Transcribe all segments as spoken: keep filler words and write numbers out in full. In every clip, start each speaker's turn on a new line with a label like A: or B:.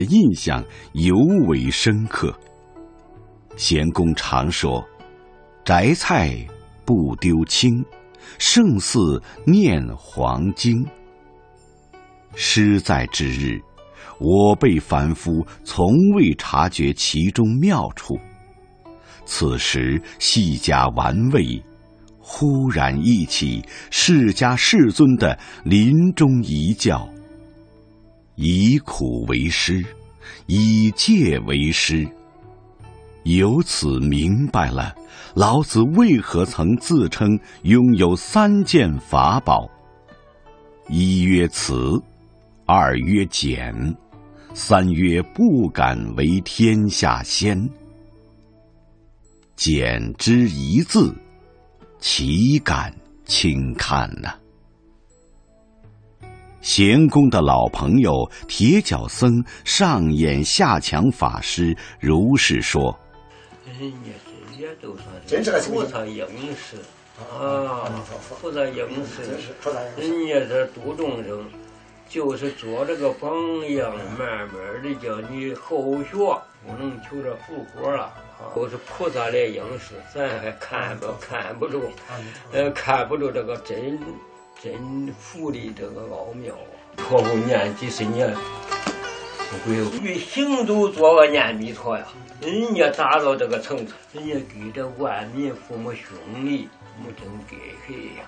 A: 印象尤为深刻。贤公常说：“摘菜不丢青，胜似念黄经。”诗在之日，我辈凡夫从未察觉其中妙处。此时细加玩味，忽然忆起释迦世尊的临终遗教：以苦为师，以戒为师。由此明白了老子为何曾自称拥有三件法宝：一曰慈，二曰俭，三曰不敢为天下先。俭之一字，岂敢轻看呢、啊？贤公的老朋友铁脚僧上演下强法师如是说：“
B: 人家这些都算是菩萨应时啊，菩萨应时，人家这度众生，就是做这个榜样，慢慢的叫你后学，不能求着复活了。”都是菩萨来应时，咱还看不看不住，呃，看不住这个真真福的这个奥妙啊！托付念几十年，不会与行走做个念弥陀呀。人家达到这个程度，人家给这万民父母兄弟，没真给谁呀？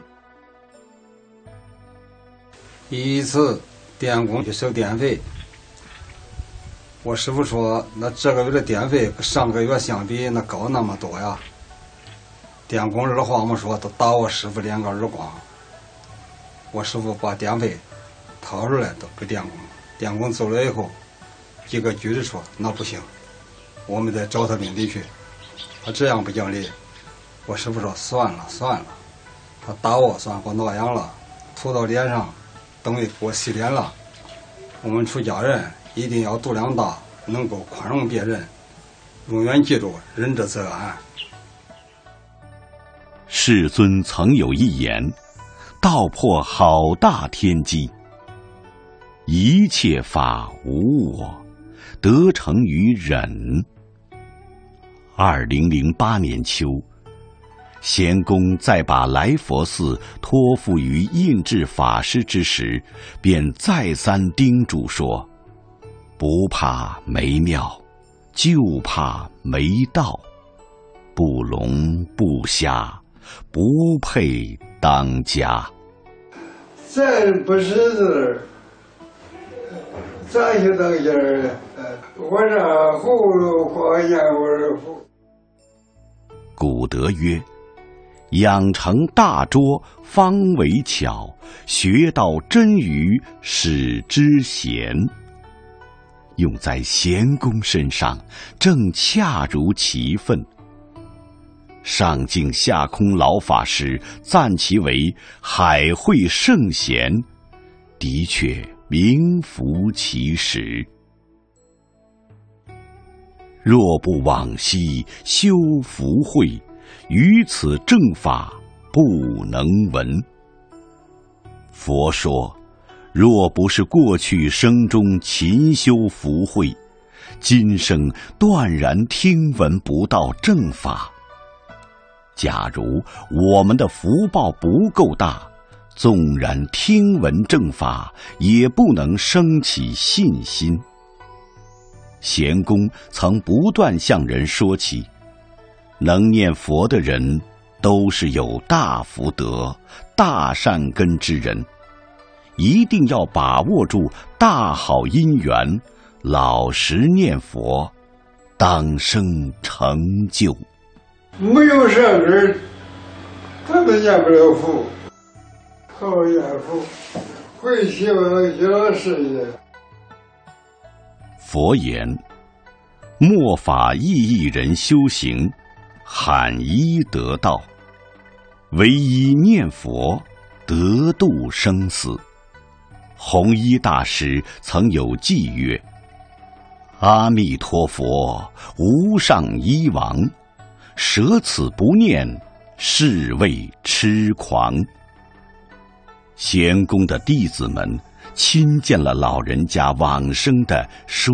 C: 一次电工去收电费。我师傅说：“那这个月的电费跟上个月相比，那高那么多呀。”电工二话没说，都打我师傅两个耳光。我师傅把电费掏出来都给电工，电工走了以后，一个句子说：“那不行，我们得找他领地去。他这样不讲理。”我师傅说：“算了算了，他打我算给我挠痒了，涂到脸上，等于给我洗脸了。我们出家人一定要度量大，能够宽容别人，永远记住仁者则安。”
A: 世尊曾有一言，道破好大天机：一切法无我，得成于忍。二零零八年秋，贤公在把来佛寺托付于印智法师之时，便再三叮嘱说：“不怕没庙，就怕没道。不聋不瞎，不配当家。”
D: 咱不识字，咋就当家呢？我这葫芦花烟味糊。
A: 古德曰：“养成大拙，方为巧；学到真愚，使之贤。”用在贤公身上，正恰如其分。上净下空老法师赞其为海会圣贤，的确名副其实。若不往昔修福慧，于此正法不能闻。佛说，若不是过去生中勤修福慧，今生断然听闻不到正法。假如我们的福报不够大，纵然听闻正法，也不能生起信心。贤公曾不断向人说起，能念佛的人都是有大福德、大善根之人，一定要把握住大好因缘，老实念佛，当生成就。
D: 没有善根，他们念不了佛。好念佛，会希望小事业。
A: 佛言：末法意义人修行，罕一得道。唯一念佛，得度生死。弘一大师曾有偈曰：“阿弥陀佛，无上医王，舍此不念，是谓痴狂。”贤公的弟子们亲见了老人家往生的书